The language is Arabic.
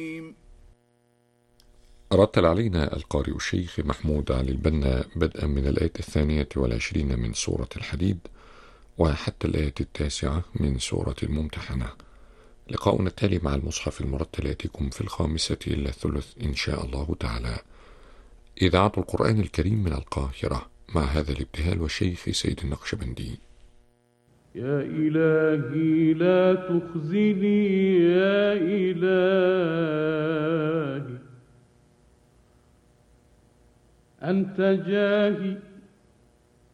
رتل علينا القارئ الشيخ محمود علي البنا بدءا من الآية 22 من سورة الحديد وحتى الآية 9 من سورة الممتحنة. لقاؤنا التالي مع المصحف المرتل يأتيكم في 5:3 إن شاء الله تعالى. إذاعة القرآن الكريم من القاهرة مع هذا الابتهال والشيخ سيد النقشبندي. يا إلهي لا تخزني يا إلهي، أنت جاهي